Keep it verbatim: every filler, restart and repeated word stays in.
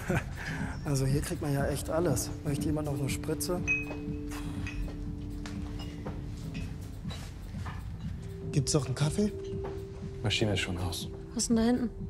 Also hier kriegt man ja echt alles. Möchte jemand noch eine Spritze? Gibt's noch einen Kaffee? Maschine ist schon aus. Was ist denn da hinten?